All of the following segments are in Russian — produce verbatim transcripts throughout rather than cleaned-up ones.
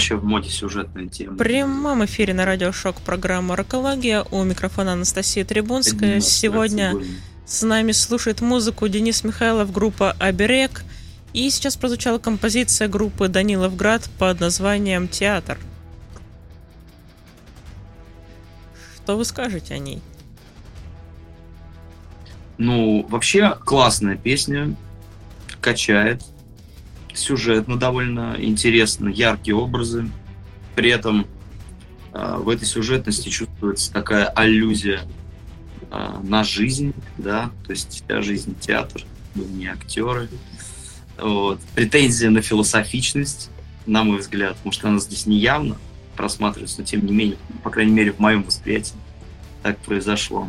вообще в моде сюжетная тема. В прямом эфире на Радио Шок программа «Рокология». У микрофона Анастасия Трибунская. Сегодня с нами слушает музыку Денис Михайлов, группа «Оберег». И сейчас прозвучала композиция группы «Даниловград» под названием «Театр». Что вы скажете о ней? Ну, вообще классная песня, качает, сюжетно довольно интересно, яркие образы. При этом э, в этой сюжетности чувствуется такая аллюзия э, на жизнь, да, то есть вся жизнь театр, мы не актеры. Вот. Претензия на философичность, на мой взгляд, потому что она здесь не явно просматривается, но тем не менее, по крайней мере, в моем восприятии так произошло.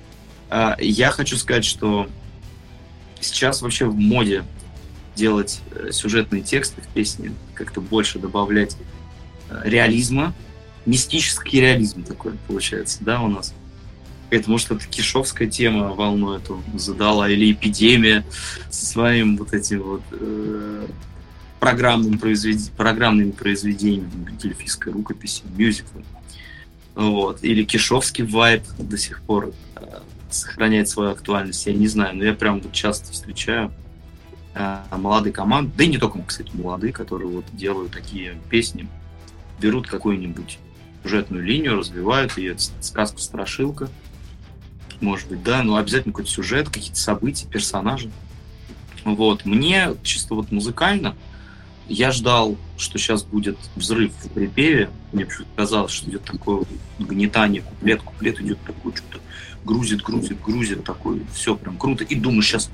Я хочу сказать, что сейчас вообще в моде делать сюжетные тексты в песне, как-то больше добавлять реализма, мистический реализм такой получается, да, у нас. Это, может, это кишовская тема волну эту задала, или эпидемия со своим вот этим вот э, программным произвед... программными произведениями, дельфийской рукописи, мюзиклом. Вот. Или кишовский вайб до сих пор э, сохраняет свою актуальность, я не знаю, но я прям вот часто встречаю э, молодые команды, да и не только, кстати, молодые, которые вот делают такие песни, берут какую-нибудь сюжетную линию, развивают ее, сказка-страшилка, может быть, да, но обязательно какой-то сюжет, какие-то события, персонажи. Вот. Мне чисто вот музыкально я ждал, что сейчас будет взрыв в припеве. Мне почему-то казалось, что идет такое гнетание, куплет, куплет идет такой, что-то грузит, грузит, грузит, такой, все прям круто. И думаешь, сейчас...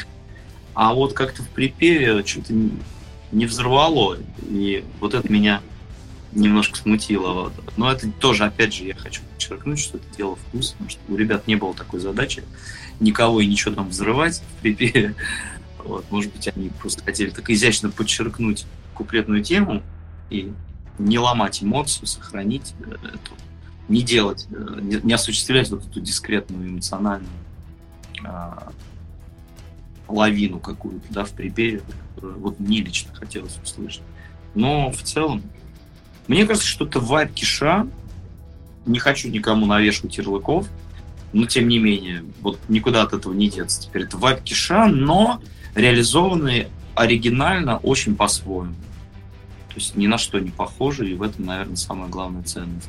А вот как-то в припеве что-то не взорвало. И вот это меня немножко смутило. Вот. Но это тоже, опять же, я хочу подчеркнуть, что это дело вкуса, потому что у ребят не было такой задачи никого и ничего там взрывать в припеве. Вот. Может быть, они просто хотели так изящно подчеркнуть куплетную тему и не ломать эмоцию, сохранить эту, не делать, не, не осуществлять вот эту дискретную эмоциональную а, лавину какую-то, да, в припеве, которую вот мне лично хотелось услышать. Но в целом мне кажется, что это вайб киша. Не хочу никому навешивать ярлыков, но тем не менее, вот никуда от этого не деться. Теперь это вайб киша, но реализованный оригинально очень по-своему. То есть ни на что не похоже, и в этом, наверное, самая главная ценность.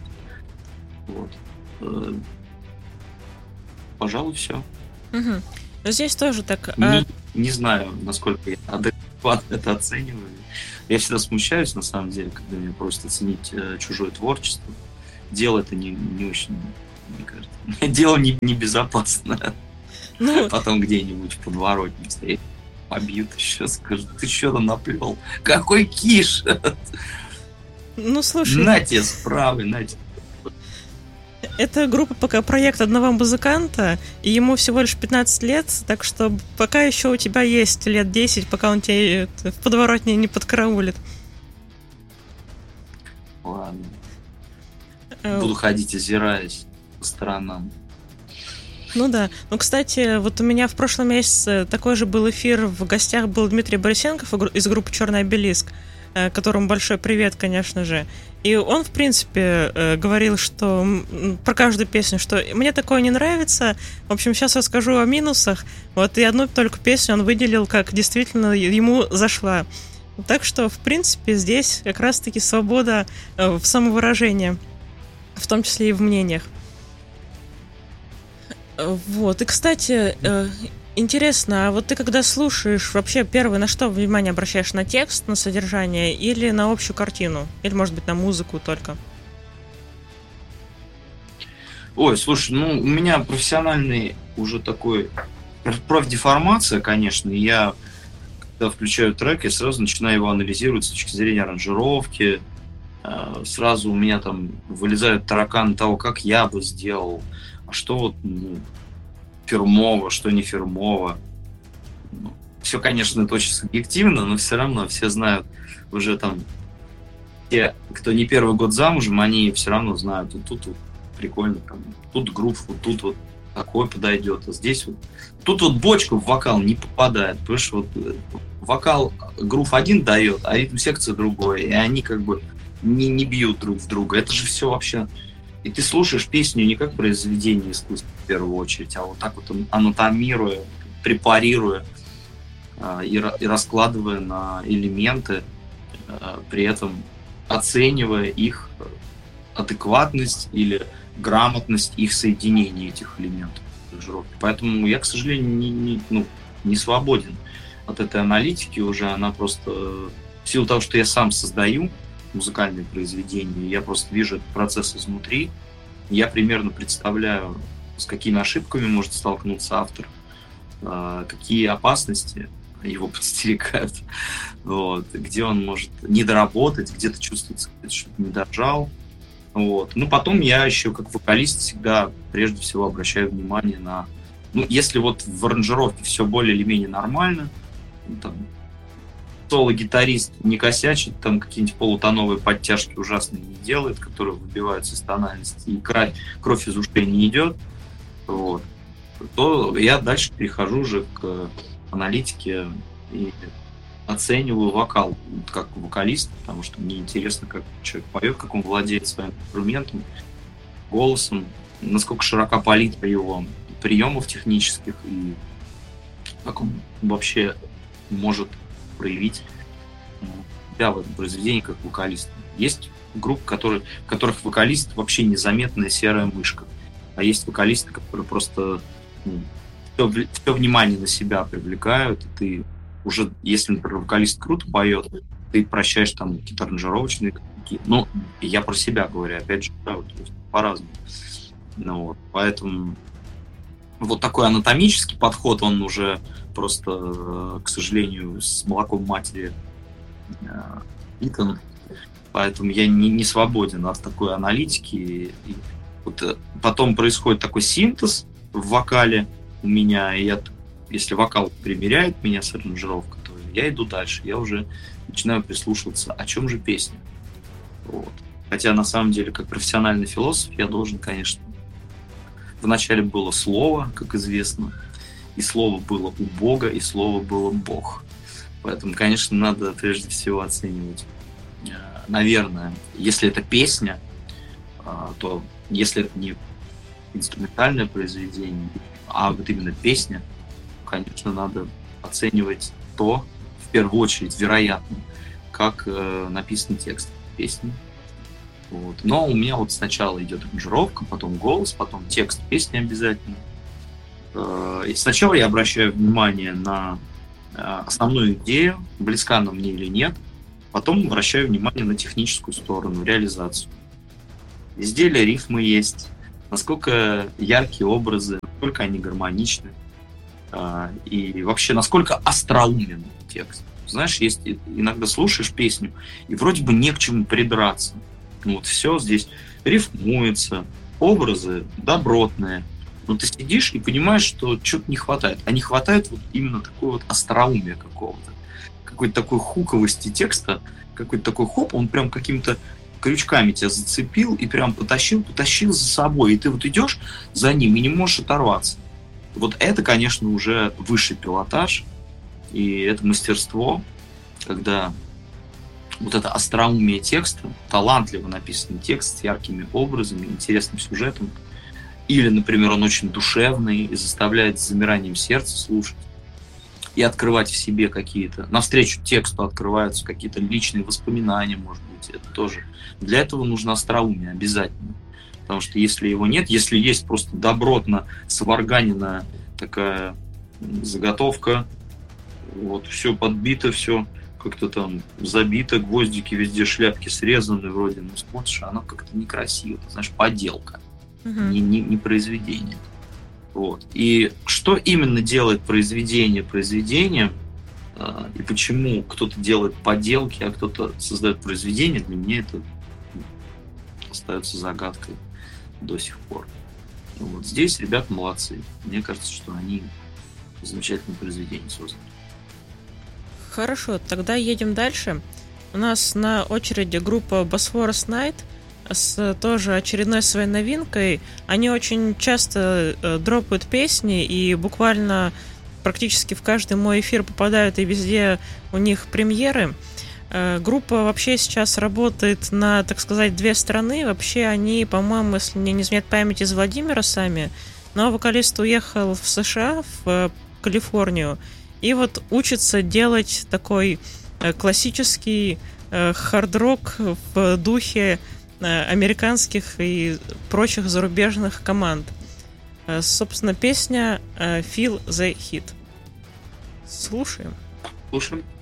Вот. Пожалуй, все. Угу. Здесь тоже так... Не, а... не знаю, насколько я адекватно это оцениваю. Я всегда смущаюсь, на самом деле, когда меня просят оценить э, чужое творчество. Дело это не, не очень, мне кажется. Дело не, не безопасное. Ну... Потом где-нибудь в подворотне стоит, побьют еще, скажут, ты что там наплел? Какой киш? Ну, слушай... На тебе справа, на тебе. Это группа пока проект одного музыканта, и ему всего лишь пятнадцать лет, так что пока еще у тебя есть лет десять, пока он тебя в подворотне не подкараулит. Ладно. Буду ходить, озираясь по сторонам. Ну да. Ну, кстати, вот у меня в прошлом месяце такой же был эфир, в гостях был Дмитрий Борисенков из группы «Черный обелиск», которому большой привет, конечно же. И он, в принципе, говорил, что про каждую песню, что мне такое не нравится. В общем, сейчас расскажу о минусах. Вот и одну только песню он выделил, как действительно ему зашла. Так что, в принципе, здесь как раз-таки свобода в самовыражении, в том числе и в мнениях. Вот. И, кстати, интересно, а вот ты когда слушаешь, вообще первое, на что внимание обращаешь? На текст, на содержание или на общую картину? Или, может быть, на музыку только? Ой, слушай, ну, у меня профессиональный уже такой профдеформация, конечно, и я, когда включаю трек, я сразу начинаю его анализировать с точки зрения аранжировки, сразу у меня там вылезают тараканы того, как я бы сделал, а что вот, ну, фирмово, что не фирмово. Ну, все, конечно, это очень субъективно, но все равно все знают уже там, те, кто не первый год замужем, они все равно знают, вот тут вот прикольно, там, тут грув, вот тут вот такой подойдет, а здесь вот, тут вот бочка в вокал не попадает, потому что вот вокал грув один дает, а ритм секция другой, и они как бы не, не бьют друг в друга. Это же все вообще... И ты слушаешь песню не как произведение искусства в первую очередь, а вот так вот анатомируя, препарируя и, и раскладывая на элементы, при этом оценивая их адекватность или грамотность их соединения, этих элементов. Поэтому я, к сожалению, не, не, ну, не свободен от этой аналитики уже. Она просто... В силу того, что я сам создаю музыкальные произведения, я просто вижу этот процесс изнутри, я примерно представляю, с какими ошибками может столкнуться автор, какие опасности его подстерегают, вот, где он может недоработать, где-то чувствуется, что не дожал. Вот. Ну, потом я еще, как вокалист, всегда прежде всего обращаю внимание на... Ну, если вот в аранжировке все более или менее нормально, там, соло-гитарист не косячит, там какие-нибудь полутоновые подтяжки ужасные не делает, которые выбиваются из тональности, и кровь, кровь из ушей не идет, вот, то я дальше перехожу уже к аналитике и оцениваю вокал как вокалист, потому что мне интересно, как человек поет, как он владеет своим инструментом, голосом, насколько широка палитра его приемов технических и как он вообще может проявить себя в этом произведении как вокалист. Есть группы, которые, в которых вокалист вообще незаметная серая мышка, а есть вокалисты, которые просто ну, все, все внимание на себя привлекают, и ты уже, если, например, вокалист круто поет, ты прощаешь там какие-то аранжировочные какие-то. Ну, я про себя говорю, опять же, да, вот, по-разному. Ну, вот, поэтому вот такой анатомический подход, он уже просто, к сожалению, с молоком матери питан. Поэтому я не, не свободен от такой аналитики. И вот потом происходит такой синтез в вокале у меня, и я, если вокал примеряет меня с аранжировкой, то я иду дальше. Я уже начинаю прислушиваться, о чем же песня. Вот. Хотя на самом деле, как профессиональный философ, я должен, конечно... Вначале было слово, как известно, и слово было у Бога, и слово было Бог. Поэтому, конечно, надо прежде всего оценивать. Наверное, если это песня, то если это не инструментальное произведение, а вот именно песня, конечно, надо оценивать то, в первую очередь, вероятно, как написан текст песни. Вот. Но у меня вот сначала идет аранжировка, потом голос, потом текст песни обязательно. И сначала я обращаю внимание на основную идею, близка она мне или нет, потом обращаю внимание на техническую сторону, реализацию. Везде ли рифмы есть, насколько яркие образы, насколько они гармоничны, и вообще насколько остроумен текст. Знаешь, есть иногда слушаешь песню, и вроде бы не к чему придраться. Ну вот все здесь рифмуется, образы добротные. Но ты сидишь и понимаешь, что что-то не хватает. А не хватает вот именно такой вот остроумия какого-то. Какой-то такой хуковости текста, какой-то такой хоп, он прям какими-то крючками тебя зацепил и прям потащил, потащил за собой. И ты вот идешь за ним и не можешь оторваться. Вот это, конечно, уже высший пилотаж. И это мастерство, когда вот это остроумие текста, талантливо написанный текст с яркими образами, интересным сюжетом, или, например, он очень душевный и заставляет с замиранием сердца слушать и открывать в себе какие-то, навстречу тексту открываются какие-то личные воспоминания, может быть, это тоже. Для этого нужно остроумие обязательно, потому что если его нет, если есть просто добротно сварганенная такая заготовка, вот все подбито, все как-то там забито, гвоздики везде, шляпки срезаны вроде, ну смотришь, она как-то некрасиво, знаешь, поделка, uh-huh. не, не, не произведение. Вот. И что именно делает произведение произведением, э, и почему кто-то делает поделки, а кто-то создает произведение, для меня это остается загадкой до сих пор. Вот. Здесь ребята молодцы. Мне кажется, что они замечательное произведение создали. Хорошо, тогда едем дальше. У нас на очереди группа Bosphorus Night с тоже очередной своей новинкой. Они очень часто э, дропают песни, и буквально практически в каждый мой эфир попадают, и везде у них премьеры. Группа вообще сейчас работает на, так сказать, две страны. Вообще они, по-моему, если мне не изменяет память, из Владимира сами. Но вокалист уехал в США, в Калифорнию, и вот учится делать такой классический хард-рок в духе американских и прочих зарубежных команд. Собственно, песня «Feel the Heat». Слушаем. Слушаем.